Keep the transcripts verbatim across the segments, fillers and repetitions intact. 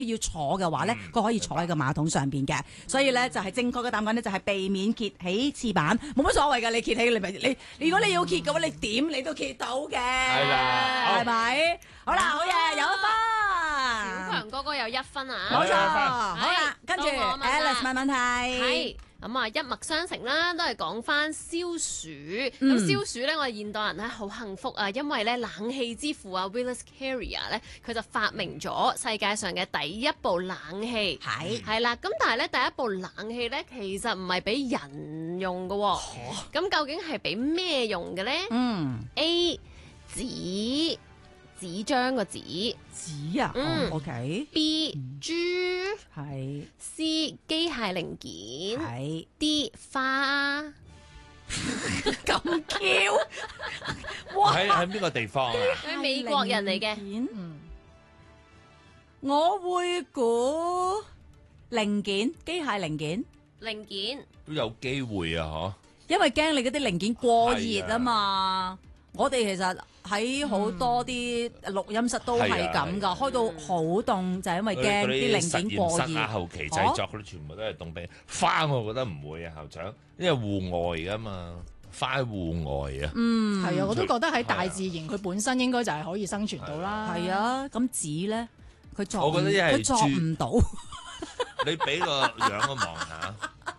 要坐嘅話咧，佢可以坐喺個馬桶上邊嘅，所以咧就係正確嘅答案咧就係避免揭起廁板，冇乜所謂㗎。你揭起你咪你，如果你要揭嘅話，你點你都揭到嘅，係啦， 係咪？好啦，好嘢，有一分。 小強哥哥有一分啊， 冇錯。好啦，跟住 Alice 問問題。 係。咁啊，一脈相承啦，都係講翻消暑。咁、 嗯、 消暑咧，我哋現代人咧好幸福啊，因為咧冷氣之父啊 Willis Carrier 咧，佢就發明咗世界上嘅第一部冷氣。 係係啦，咁但係咧第一部冷氣咧，其實唔係俾人用嘅喎。咁、哦、究竟係俾咩用嘅咧？嗯，A 紙。紙張個紙， 紙啊，嗯 ，OK。 B 豬係 ，C 機械零件係 ，D 花。 咁巧， 哇！喺喺邊個地方啊？ 係美國人嚟嘅。 嗯，我會估零件，機械零件。 零件都有機會啊！嗬， 因為驚你嗰啲零件過熱啊嘛。我哋其實喺好多啲錄音室都係咁噶，開到好凍就係因為驚啲零件過熱。 實驗室啊，後期製作嗰啲全部都係凍冰。花我覺得唔會啊，校長，因為戶外噶嘛，花喺戶外啊。 嗯，係啊，我都覺得喺大自然佢本身應該就係可以生存到啦。 係啊，咁紙咧，佢作我覺得一係佢作唔到。 你俾個樣我望下。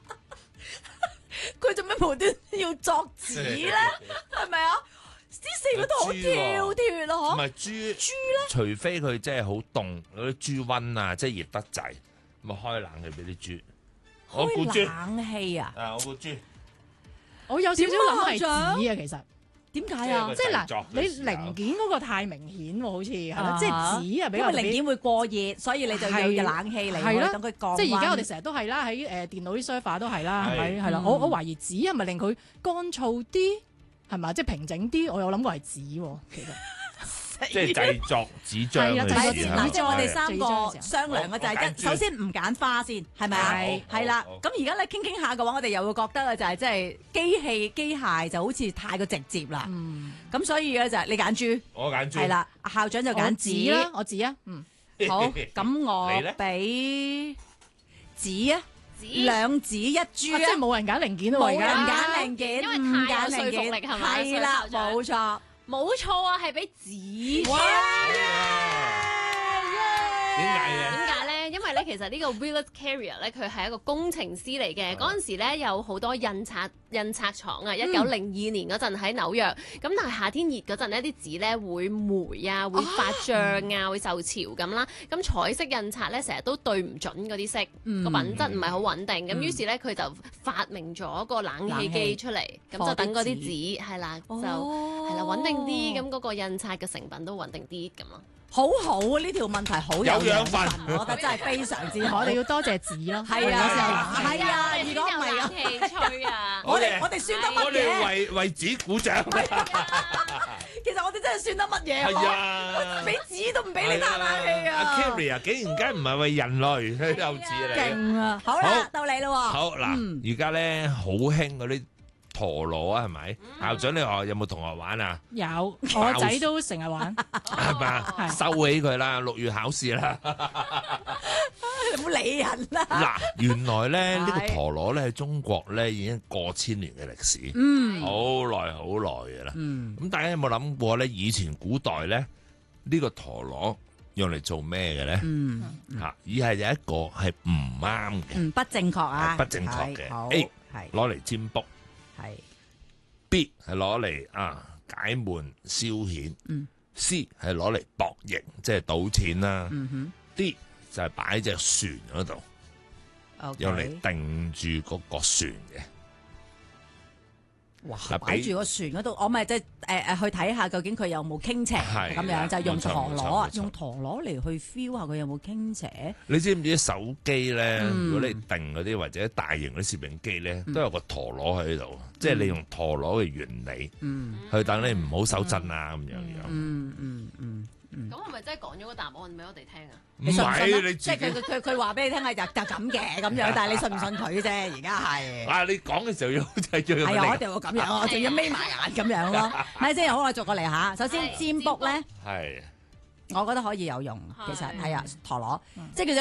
佢做咩無端要作紙咧？係咪啊？呢四個都好跳脱咯，嗬？ 唔係豬豬咧，除非佢真係好凍，嗰啲豬瘟啊，即係熱得滯，咪開冷氣俾啲豬。我估豬冷氣啊！ 啊，我估豬。 我有少少諗係紙啊，其實點解啊？ 即係嗱，你零件嗰個太明顯喎，好似係啦，即係紙啊，比較零件會過熱，所以你就要有冷氣嚟等佢降溫。 即係而家我哋成日都係啦，喺誒電腦啲 server 都係啦，係咪係啦？我我懷疑紙係咪令佢乾燥啲？係嘛，即係平整啲，我有諗過係紙喎，其實即係製作紙張嘅時候。 嗱，即係我哋三個商量嘅就係一，首先唔揀花先，係咪啊？係啦。咁而家咧傾傾下嘅話，我哋又會覺得啊，就係即係機器機械就好似太過直接啦。咁所以咧就係你揀豬， 我揀豬。 係啦，校長就揀紙啦，我紙啊。嗯， 好，咁我俾紙啊。兩紙一豬啊！ 即係冇人揀零件咯， 冇人揀零件， 因為太有說服力係咪？ 係啦，冇錯， 冇錯啊，係俾紙。 哇！點解嘅？ 點解咧？因為咧，其實呢個 Willis Carrier 咧，佢係一個工程師嚟嘅。嗰陣時咧，有好多印刷印刷廠啊。一九零二年嗰陣喺紐約，咁但係夏天熱嗰陣呢，啲紙咧會霉啊，會發脹啊，會受潮咁啦。咁彩色印刷咧，成日都對唔準嗰啲色，個品質唔係好穩定。咁於是咧，佢就發明咗個冷氣機出嚟，咁就等嗰啲紙係啦，就係啦穩定啲，咁嗰個印刷嘅成品都穩定啲咁咯。 好好啊！呢條問題好有養分，我覺得真係非常之好。 我哋要多謝紙咯。 係啊，係啊，如果唔係啊， 氣吹啊！ 我哋我哋算得乜嘢？ 我哋為為紙鼓掌。 其實我哋真係算得乜嘢？ 係啊， 俾紙都唔俾你嘆冷氣啊！ 阿 Carrie 啊，竟然間唔係為人類，有紙嚟。 勁啊！好啦，到你咯。 好嗱，而家咧好興嗰啲陀螺啊，係咪？校長，你話有冇同學玩啊？ 有，我仔都成日玩， 係嘛？收起佢啦，六月考試啦。 你唔好理人啦。 嗱，原來咧呢個陀螺咧喺中國咧已經過千年嘅歷史，嗯，好耐好耐嘅啦。嗯，咁大家有冇諗過咧？以前古代咧呢個陀螺用嚟做咩嘅咧？嗯，吓，而係有一個係唔啱嘅， 嗯，不正確啊， 不正確嘅。A 係攞嚟占卜。係 B 係攞嚟啊解悶消遣，嗯，C 係攞嚟博弈，即係賭錢啦，嗯哼 D 就係擺隻船嗰度，用嚟定住嗰個船嘅。 哇！擺住個船嗰度，我咪即係誒誒去睇下究竟佢有冇傾斜咁樣，就係用陀螺啊，用陀螺嚟去 feel 下佢有冇傾斜。 你知唔知手機咧？如果你定嗰啲或者大型嗰啲攝影機咧，都有個陀螺喺度，即係你用陀螺嘅原理，去等你唔好手震啊咁樣樣。嗯嗯嗯。 咁係咪真係講咗個答案俾我哋聽啊？ 唔係，你即係佢佢佢話俾你聽係就就咁嘅咁樣，但係你信唔信佢啫？而家係啊！你講嘅時候要就要係啊！我一定要咁樣，我仲要眯埋眼咁樣咯。咪先好，我逐個嚟下。首先占卜咧， 係我覺得可以有用，其實係啊，陀螺，即係叫做。